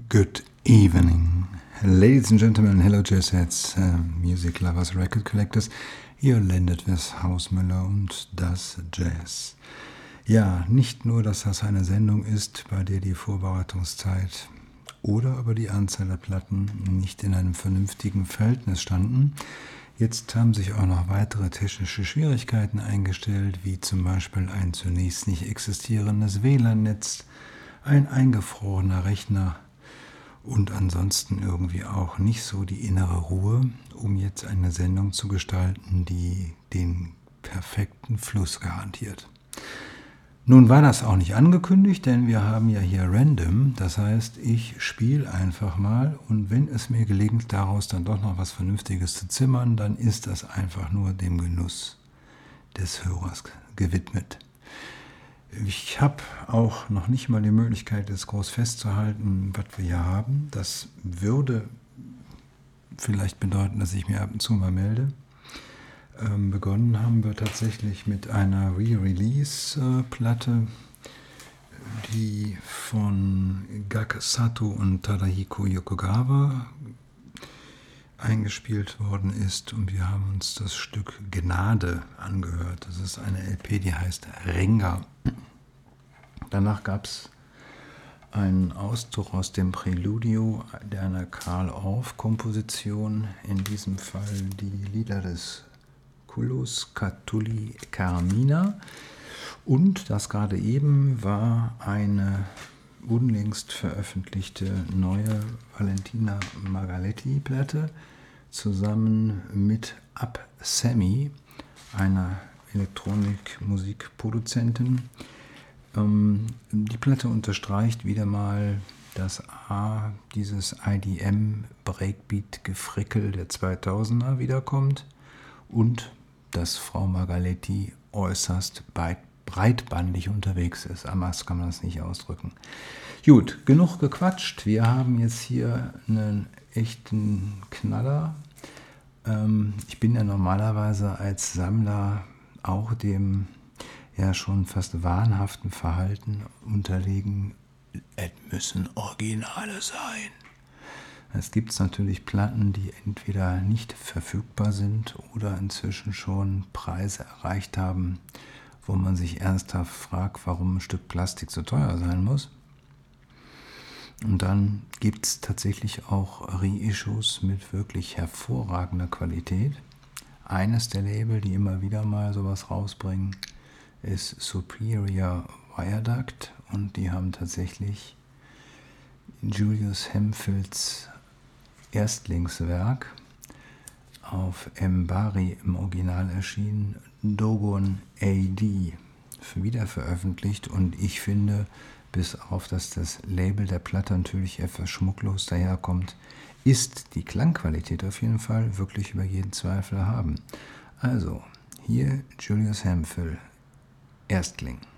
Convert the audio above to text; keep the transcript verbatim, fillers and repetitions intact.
Good evening, ladies and gentlemen, hello jazzheads, uh, music lovers, record collectors. Ihr landet fürs Haus Müller und das Jazz. Ja, nicht nur, dass das eine Sendung ist, bei der die Vorbereitungszeit oder aber die Anzahl der Platten nicht in einem vernünftigen Verhältnis standen. Jetzt haben sich auch noch weitere technische Schwierigkeiten eingestellt, wie zum Beispiel ein zunächst nicht existierendes W L A N-Netz, ein eingefrorener Rechner und ansonsten irgendwie auch nicht so die innere Ruhe, um jetzt eine Sendung zu gestalten, die den perfekten Fluss garantiert. Nun war das auch nicht angekündigt, denn wir haben ja hier Random, das heißt, ich spiele einfach mal und wenn es mir gelingt, daraus dann doch noch was Vernünftiges zu zimmern, dann ist das einfach nur dem Genuss des Hörers gewidmet. Ich habe auch noch nicht mal die Möglichkeit, jetzt groß festzuhalten, was wir hier haben. Das würde vielleicht bedeuten, dass ich mir ab und zu mal melde. Ähm, begonnen haben wir tatsächlich mit einer Re-Release-Platte, die von Gak Sato und Tadahiko Yokogawa eingespielt worden ist und wir haben uns das Stück Gnade angehört. Das ist eine L P, die heißt Renga. Danach gab es einen Auszug aus dem Präludio einer Carl Orff-Komposition, in diesem Fall die Lieder des Kulus Catulli Carmina. Und das gerade eben war eine unlängst veröffentlichte neue Valentina Margaletti-Platte zusammen mit Up Sammy, einer Elektronikmusikproduzentin. Ähm, die Platte unterstreicht wieder mal das A, dieses I D M-Breakbeat-Gefrickel der zweitausender wiederkommt und dass Frau Margaletti äußerst breitbandig unterwegs ist. Anders kann man das nicht ausdrücken. Gut, genug gequatscht. Wir haben jetzt hier einen echten Knaller. Ähm, ich bin ja normalerweise als Sammler auch dem ja schon fast wahnhaften Verhalten unterlegen, es müssen Originale sein. Es gibt natürlich Platten, die entweder nicht verfügbar sind oder inzwischen schon Preise erreicht haben, wo man sich ernsthaft fragt, warum ein Stück Plastik so teuer sein muss. Und dann gibt es tatsächlich auch Reissues mit wirklich hervorragender Qualität. Eines der Label, die immer wieder mal sowas rausbringen, ist Superior Viaduct und die haben tatsächlich Julius Hemphils Erstlingswerk auf Mbari im Original erschienen, Dogon A D, wieder veröffentlicht und ich finde, bis auf dass das Label der Platte natürlich etwas schmucklos daherkommt, ist die Klangqualität auf jeden Fall wirklich über jeden Zweifel erhaben. Also, hier Julius Hemphill, Erstling.